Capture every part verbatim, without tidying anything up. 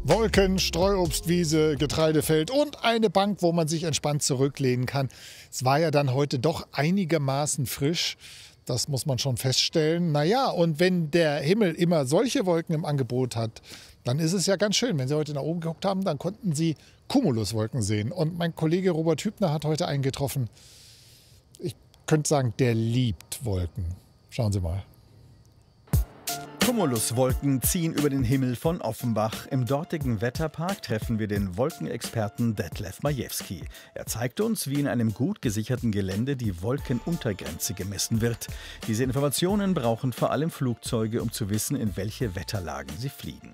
Wolken, Streuobstwiese, Getreidefeld und eine Bank, wo man sich entspannt zurücklehnen kann. Es war ja dann heute doch einigermaßen frisch. Das muss man schon feststellen. Naja, und wenn der Himmel immer solche Wolken im Angebot hat, dann ist es ja ganz schön. Wenn Sie heute nach oben geguckt haben, dann konnten Sie Cumuluswolken sehen. Und mein Kollege Robert Hübner hat heute einen getroffen. Ich könnte sagen, der liebt Wolken. Schauen Sie mal. Cumuluswolken ziehen über den Himmel von Offenbach. Im dortigen Wetterpark treffen wir den Wolkenexperten Detlef Majewski. Er zeigt uns, wie in einem gut gesicherten Gelände die Wolkenuntergrenze gemessen wird. Diese Informationen brauchen vor allem Flugzeuge, um zu wissen, in welche Wetterlagen sie fliegen.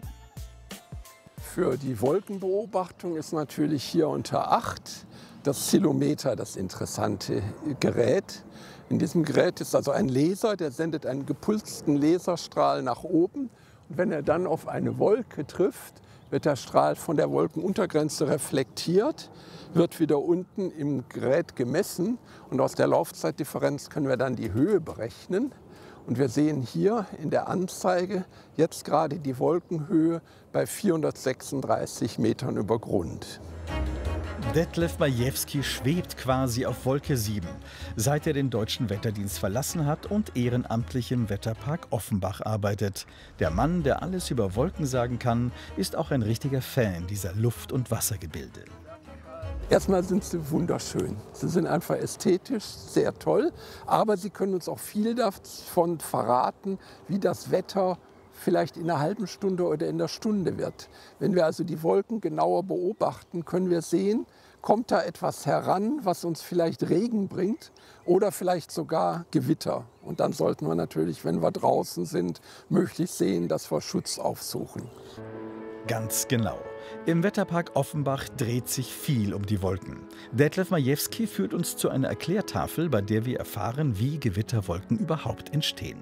Für die Wolkenbeobachtung ist natürlich hier unter Acht das Zilometer das interessante Gerät. In diesem Gerät ist also ein Laser, der sendet einen gepulsten Laserstrahl nach oben. Und wenn er dann auf eine Wolke trifft, wird der Strahl von der Wolkenuntergrenze reflektiert, wird wieder unten im Gerät gemessen. Und aus der Laufzeitdifferenz können wir dann die Höhe berechnen. Und wir sehen hier in der Anzeige jetzt gerade die Wolkenhöhe bei vierhundertsechsunddreißig Metern über Grund. Detlef Majewski schwebt quasi auf Wolke sieben, seit er den Deutschen Wetterdienst verlassen hat und ehrenamtlich im Wetterpark Offenbach arbeitet. Der Mann, der alles über Wolken sagen kann, ist auch ein richtiger Fan dieser Luft- und Wassergebilde. Erstmal sind sie wunderschön. Sie sind einfach ästhetisch sehr toll, aber sie können uns auch viel davon verraten, wie das Wetter vielleicht in einer halben Stunde oder in der Stunde wird. Wenn wir also die Wolken genauer beobachten, können wir sehen, kommt da etwas heran, was uns vielleicht Regen bringt oder vielleicht sogar Gewitter. Und dann sollten wir natürlich, wenn wir draußen sind, möglichst sehen, dass wir Schutz aufsuchen. Ganz genau. Im Wetterpark Offenbach dreht sich viel um die Wolken. Detlef Majewski führt uns zu einer Erklärtafel, bei der wir erfahren, wie Gewitterwolken überhaupt entstehen.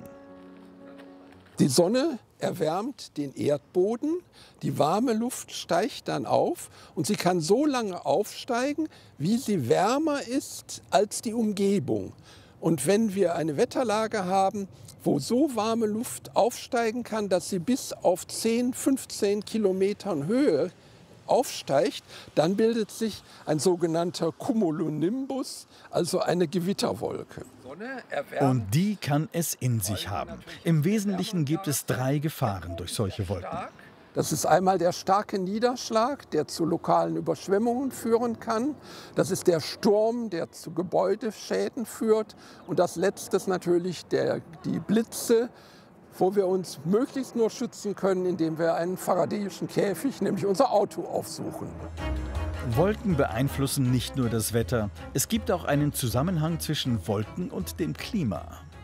Die Sonne erwärmt den Erdboden, die warme Luft steigt dann auf und sie kann so lange aufsteigen, wie sie wärmer ist als die Umgebung. Und wenn wir eine Wetterlage haben, wo so warme Luft aufsteigen kann, dass sie bis auf zehn, fünfzehn Kilometern Höhe aufsteigt, dann bildet sich ein sogenannter Cumulonimbus, also eine Gewitterwolke. Und die kann es in sich haben. Im Wesentlichen gibt es drei Gefahren durch solche Wolken. Das ist einmal der starke Niederschlag, der zu lokalen Überschwemmungen führen kann. Das ist der Sturm, der zu Gebäudeschäden führt. Und das letzte ist natürlich der, die Blitze, wo wir uns möglichst nur schützen können, indem wir einen faradäischen Käfig, nämlich unser Auto, aufsuchen. Wolken beeinflussen nicht nur das Wetter. Es gibt auch einen Zusammenhang zwischen Wolken und dem Klima.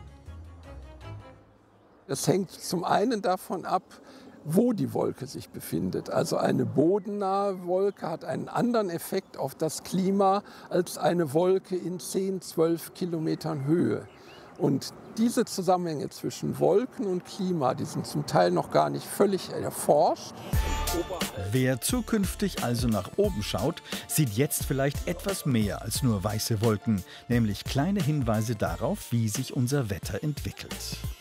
Das hängt zum einen davon ab, wo die Wolke sich befindet. Also eine bodennahe Wolke hat einen anderen Effekt auf das Klima als eine Wolke in zehn, zwölf Kilometern Höhe. Und diese Zusammenhänge zwischen Wolken und Klima, die sind zum Teil noch gar nicht völlig erforscht. Wer zukünftig also nach oben schaut, sieht jetzt vielleicht etwas mehr als nur weiße Wolken, nämlich kleine Hinweise darauf, wie sich unser Wetter entwickelt.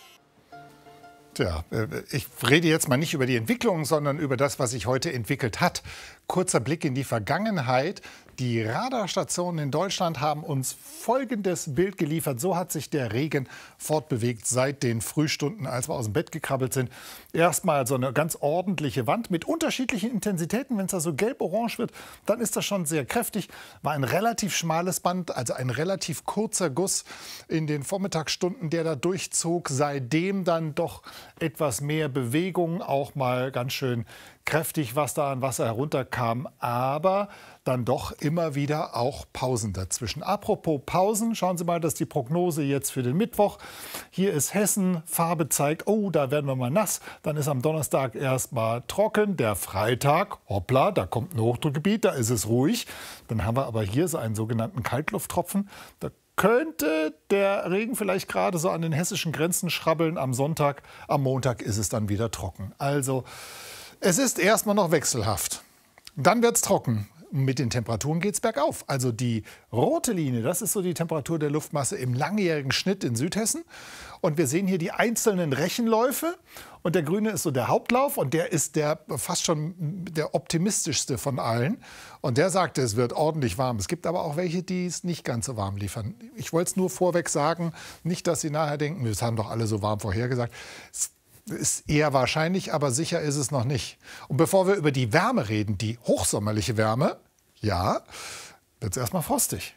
Tja, ich rede jetzt mal nicht über die Entwicklung, sondern über das, was sich heute entwickelt hat. Kurzer Blick in die Vergangenheit. Die Radarstationen in Deutschland haben uns folgendes Bild geliefert. So hat sich der Regen fortbewegt seit den Frühstunden, als wir aus dem Bett gekrabbelt sind. Erstmal so eine ganz ordentliche Wand mit unterschiedlichen Intensitäten. Wenn es da so gelb-orange wird, dann ist das schon sehr kräftig. War ein relativ schmales Band, also ein relativ kurzer Guss in den Vormittagsstunden, der da durchzog. Seitdem dann doch etwas mehr Bewegung, auch mal ganz schön kräftig, was da an Wasser herunterkam, aber dann doch immer wieder auch Pausen dazwischen. Apropos Pausen, schauen Sie mal, das ist die Prognose jetzt für den Mittwoch. Hier ist Hessen, Farbe zeigt, oh, da werden wir mal nass. Dann ist am Donnerstag erst mal trocken. Der Freitag, hoppla, da kommt ein Hochdruckgebiet, da ist es ruhig. Dann haben wir aber hier so einen sogenannten Kaltlufttropfen. Da könnte der Regen vielleicht gerade so an den hessischen Grenzen schrabbeln am Sonntag. Am Montag ist es dann wieder trocken. Also es ist erstmal noch wechselhaft. Dann wird es trocken. mit den Temperaturen geht es bergauf. Also die rote Linie, das ist so die Temperatur der Luftmasse im langjährigen Schnitt in Südhessen. Und wir sehen hier die einzelnen Rechenläufe. Und der grüne ist so der Hauptlauf und der ist der fast schon der optimistischste von allen. Und der sagte, es wird ordentlich warm. Es gibt aber auch welche, die es nicht ganz so warm liefern. Ich wollte es nur vorweg sagen, nicht, dass Sie nachher denken, wir haben doch alle so warm vorhergesagt. Es ist eher wahrscheinlich, aber sicher ist es noch nicht. Und bevor wir über die Wärme reden, die hochsommerliche Wärme, ja, wird es erstmal frostig.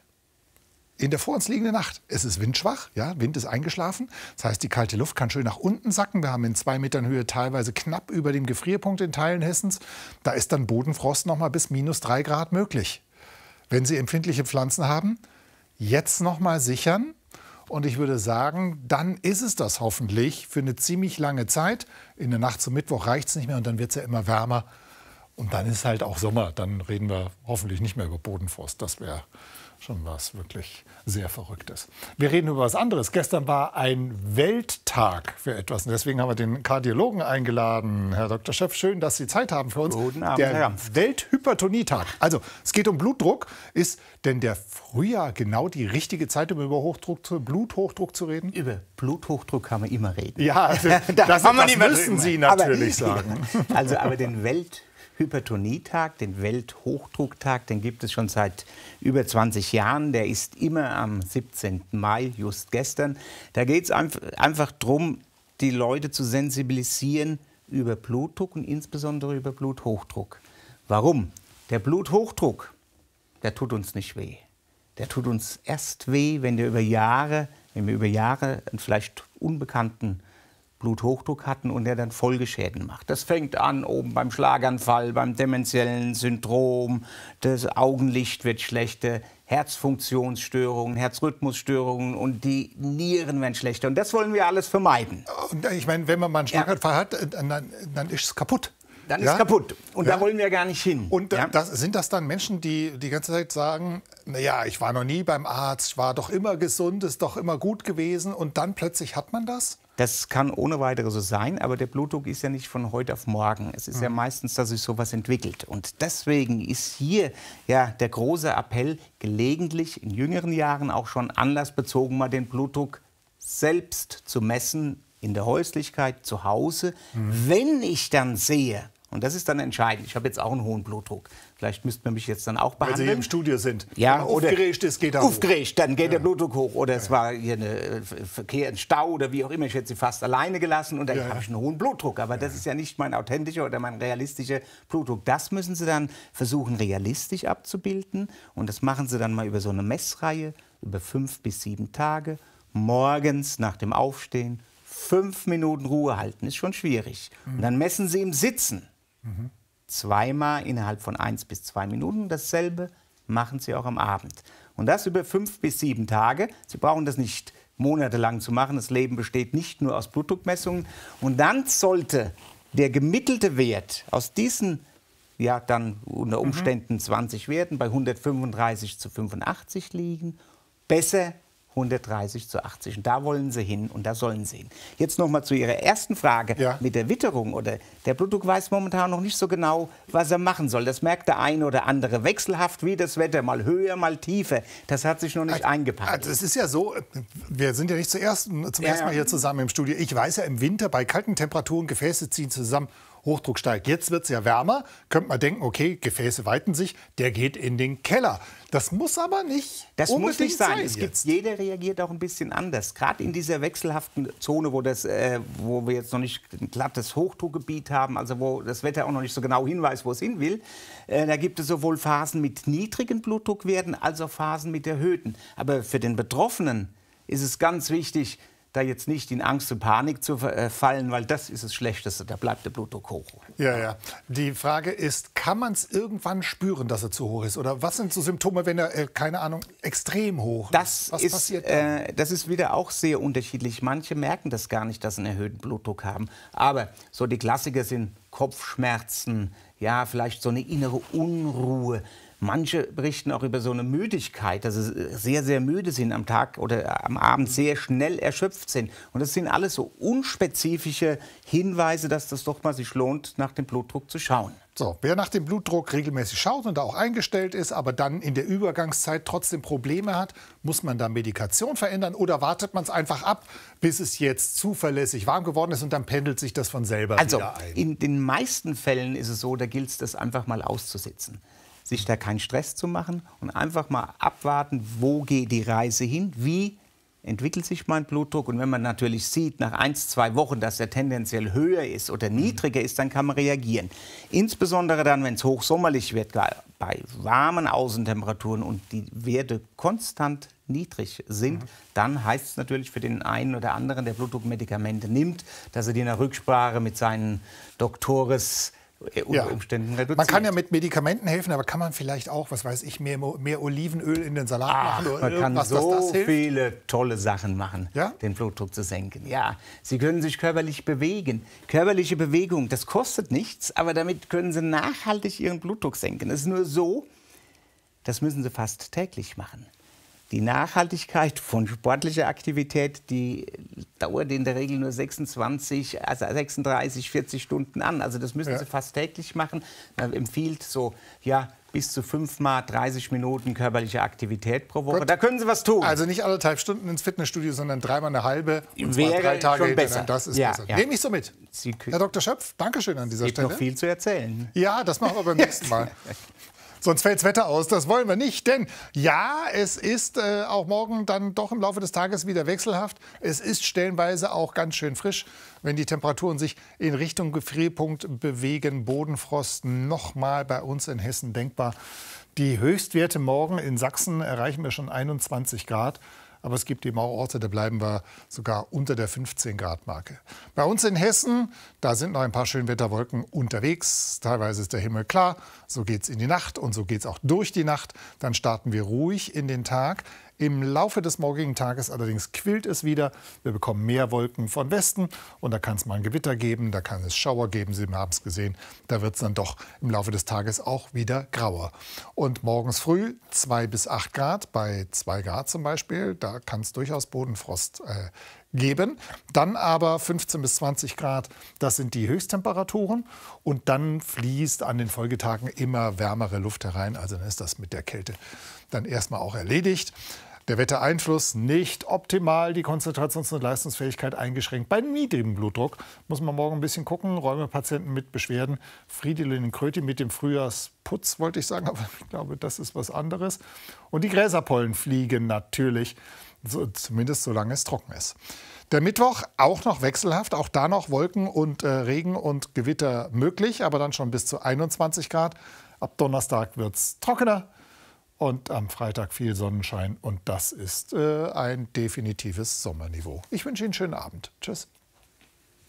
In der vor uns liegenden Nacht ist es windschwach, ja, Wind ist eingeschlafen. Das heißt, die kalte Luft kann schön nach unten sacken. Wir haben in zwei Metern Höhe teilweise knapp über dem Gefrierpunkt in Teilen Hessens. Da ist dann Bodenfrost noch mal bis minus drei Grad möglich. Wenn Sie empfindliche Pflanzen haben, jetzt noch mal sichern. Und ich würde sagen, dann ist es das hoffentlich für eine ziemlich lange Zeit. In der Nacht zum Mittwoch reicht es nicht mehr und dann wird es ja immer wärmer. Und dann ist halt auch Sommer. Dann reden wir hoffentlich nicht mehr über Bodenfrost. Das wäre schon was wirklich sehr Verrücktes. Wir reden über was anderes. Gestern war ein Welttag für etwas. Und deswegen haben wir den Kardiologen eingeladen. Herr Doktor Schöpf, schön, dass Sie Zeit haben für uns. Guten Abend, der Herr Rampf. Welthypertonietag. Also, es geht um Blutdruck. Ist denn der Frühjahr genau die richtige Zeit, um über Hochdruck, Bluthochdruck zu reden? Über Bluthochdruck kann man immer reden. Ja, also, da das, kann man das immer müssen reden. Sie natürlich aber, sagen. Also, aber den Welthypertonietag, den Welthochdrucktag, den gibt es schon seit über zwanzig Jahren. Der ist immer am siebzehnten Mai, just gestern. Da geht es einfach darum, die Leute zu sensibilisieren über Blutdruck und insbesondere über Bluthochdruck. Warum? Der Bluthochdruck, der tut uns nicht weh. Der tut uns erst weh, wenn der über Jahre, wenn wir über Jahre einen vielleicht unbekannten Bluthochdruck hatten und der dann Folgeschäden macht. Das fängt an oben beim Schlaganfall, beim dementiellen Syndrom, das Augenlicht wird schlechter, Herzfunktionsstörungen, Herzrhythmusstörungen und die Nieren werden schlechter. Und das wollen wir alles vermeiden. Und ich meine, wenn man mal einen Schlaganfall ja. hat, dann, dann ist es kaputt. Dann ja? ist kaputt. Und ja? da wollen wir gar nicht hin. Und ja? das, sind das dann Menschen, die die ganze Zeit sagen, naja, ich war noch nie beim Arzt, ich war doch immer gesund, ist doch immer gut gewesen und dann plötzlich hat man das? Das kann ohne weiteres so sein, aber der Blutdruck ist ja nicht von heute auf morgen. Es ist mhm. ja meistens, dass sich sowas entwickelt. Und deswegen ist hier ja der große Appell, gelegentlich in jüngeren Jahren auch schon anlassbezogen mal den Blutdruck selbst zu messen, in der Häuslichkeit, zu Hause. Mhm. Wenn ich dann sehe, und das ist dann entscheidend. Ich habe jetzt auch einen hohen Blutdruck. Vielleicht müsste man mich jetzt dann auch behandeln. Wenn Sie hier im Studio sind. Ja, Wenn man oder aufgeregt ist, geht er hoch. Aufgeregt, dann geht ja. der Blutdruck hoch. Oder es war hier ein Verkehr, ein Stau oder wie auch immer. Ich hätte sie fast alleine gelassen und dann ja. habe ich einen hohen Blutdruck. Aber ja. das ist ja nicht mein authentischer oder mein realistischer Blutdruck. Das müssen Sie dann versuchen, realistisch abzubilden. Und das machen Sie dann mal über so eine Messreihe, über fünf bis sieben Tage. Morgens nach dem Aufstehen fünf Minuten Ruhe halten. Ist schon schwierig. Mhm. Und dann messen Sie im Sitzen. Mhm. Zweimal innerhalb von eins bis zwei Minuten. Dasselbe machen Sie auch am Abend. Und das über fünf bis sieben Tage. Sie brauchen das nicht monatelang zu machen. Das Leben besteht nicht nur aus Blutdruckmessungen. Und dann sollte der gemittelte Wert aus diesen, ja dann unter Umständen zwanzig Werten bei hundertfünfunddreißig zu fünfundachtzig liegen. Besser hundertdreißig zu achtzig. Und da wollen Sie hin und da sollen Sie hin. Jetzt noch mal zu Ihrer ersten Frage ja. mit der Witterung. Oder der Blutdruck weiß momentan noch nicht so genau, was er machen soll. Das merkt der eine oder andere wechselhaft, wie das Wetter, mal höher, mal tiefer. Das hat sich noch nicht also, eingepackt. Also es ist ja so, wir sind ja nicht zuerst, zum ja, ersten Mal hier zusammen im Studio. Ich weiß ja, im Winter bei kalten Temperaturen, Gefäße ziehen zusammen, Hochdruck steigt. Jetzt wird es ja wärmer. Könnte man denken, okay, Gefäße weiten sich, der geht in den Keller. Das muss aber nicht Das muss nicht sein. sein Es gibt, jeder reagiert auch ein bisschen anders. Gerade in dieser wechselhaften Zone, wo, das, äh, wo wir jetzt noch nicht ein glattes Hochdruckgebiet haben, also wo das Wetter auch noch nicht so genau hinweist, wo es hin will, äh, da gibt es sowohl Phasen mit niedrigen Blutdruckwerten als auch Phasen mit erhöhten. Aber für den Betroffenen ist es ganz wichtig, da jetzt nicht in Angst und Panik zu fallen, weil das ist das Schlechteste, da bleibt der Blutdruck hoch. Ja, ja. Die Frage ist, kann man es irgendwann spüren, dass er zu hoch ist? Oder was sind so Symptome, wenn er, äh, keine Ahnung, extrem hoch das ist? Was ist? passiert dann? Äh, das ist wieder auch sehr unterschiedlich. Manche merken das gar nicht, dass sie einen erhöhten Blutdruck haben. Aber so die Klassiker sind Kopfschmerzen, ja, vielleicht so eine innere Unruhe. Manche berichten auch über so eine Müdigkeit, dass sie sehr, sehr müde sind am Tag oder am Abend, sehr schnell erschöpft sind. Und das sind alles so unspezifische Hinweise, dass das doch mal sich lohnt, nach dem Blutdruck zu schauen. So, wer nach dem Blutdruck regelmäßig schaut und da auch eingestellt ist, aber dann in der Übergangszeit trotzdem Probleme hat, muss man da Medikation verändern oder wartet man es einfach ab, bis es jetzt zuverlässig warm geworden ist und dann pendelt sich das von selber also, wieder ein? In den meisten Fällen ist es so, da gilt es, das einfach mal auszusitzen. Sich da keinen Stress zu machen und einfach mal abwarten, wo geht die Reise hin, wie entwickelt sich mein Blutdruck. Und wenn man natürlich sieht, nach ein, zwei Wochen, dass er tendenziell höher ist oder niedriger ist, dann kann man reagieren. Insbesondere dann, wenn es hochsommerlich wird, bei warmen Außentemperaturen und die Werte konstant niedrig sind, mhm. dann heißt es natürlich für den einen oder anderen, der Blutdruckmedikamente nimmt, dass er die in der Rücksprache mit seinen Doktores unter ja. Umständen reduziert. Man kann ja mit Medikamenten helfen, aber kann man vielleicht auch, was weiß ich, mehr, mehr Olivenöl in den Salat Ach, machen? Oder man kann irgendwas, so das hilft? viele tolle Sachen machen, ja? den Blutdruck zu senken. Ja, Sie können sich körperlich bewegen. Körperliche Bewegung, das kostet nichts, aber damit können Sie nachhaltig Ihren Blutdruck senken. Es ist nur so, das müssen Sie fast täglich machen. Die Nachhaltigkeit von sportlicher Aktivität, die dauert in der Regel nur sechsundzwanzig, also sechsunddreißig, vierzig Stunden an. Also das müssen ja. Sie fast täglich machen. Man empfiehlt so ja, bis zu fünfmal dreißig Minuten körperliche Aktivität pro Woche. Gut. Da können Sie was tun. Also nicht anderthalb Stunden ins Fitnessstudio, sondern dreimal eine halbe. Und Wäre drei Tage schon besser. Das ist ja, besser. Ja. Nehme ich so mit. Sie Herr Doktor Schöpf, Dankeschön an dieser Gibt Stelle. noch viel zu erzählen. Ja, das machen wir beim nächsten Mal. Sonst fällt das Wetter aus. Das wollen wir nicht. Denn ja, es ist äh, auch morgen dann doch im Laufe des Tages wieder wechselhaft. Es ist stellenweise auch ganz schön frisch, wenn die Temperaturen sich in Richtung Gefrierpunkt bewegen. Bodenfrost noch mal bei uns in Hessen denkbar. Die Höchstwerte morgen in Sachsen erreichen wir schon einundzwanzig Grad. Aber es gibt eben auch Orte, da bleiben wir sogar unter der fünfzehn Grad Marke. Bei uns in Hessen, da sind noch ein paar Schönwetterwolken unterwegs. Teilweise ist der Himmel klar. So geht es in die Nacht und so geht es auch durch die Nacht. Dann starten wir ruhig in den Tag. Im Laufe des morgigen Tages allerdings quillt es wieder. Wir bekommen mehr Wolken von Westen und da kann es mal ein Gewitter geben, da kann es Schauer geben. Sie haben es gesehen, da wird es dann doch im Laufe des Tages auch wieder grauer. Und morgens früh zwei bis acht Grad, bei zwei Grad zum Beispiel, da kann es durchaus Bodenfrost äh, geben. Dann aber fünfzehn bis zwanzig Grad, das sind die Höchsttemperaturen. Und dann fließt an den Folgetagen immer wärmere Luft herein. Also dann ist das mit der Kälte dann erstmal auch erledigt. Der Wettereinfluss nicht optimal, die Konzentrations- und Leistungsfähigkeit eingeschränkt. Bei niedrigem Blutdruck muss man morgen ein bisschen gucken. Rheumapatienten mit Beschwerden, Fridolin Kröti mit dem Frühjahrsputz, wollte ich sagen, aber ich glaube, das ist was anderes. Und die Gräserpollen fliegen natürlich, so, zumindest solange es trocken ist. Der Mittwoch auch noch wechselhaft, auch da noch Wolken und äh, Regen und Gewitter möglich, aber dann schon bis zu einundzwanzig Grad. Ab Donnerstag wird es trockener. Und am Freitag viel Sonnenschein und das ist äh, ein definitives Sommerniveau. Ich wünsche Ihnen einen schönen Abend. Tschüss.